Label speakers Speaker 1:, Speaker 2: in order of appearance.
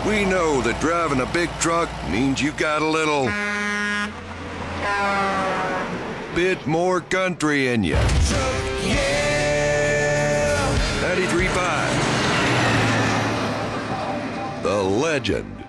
Speaker 1: We know that driving a big truck means you got a little bit more country in you. Yeah! 93.5. The legend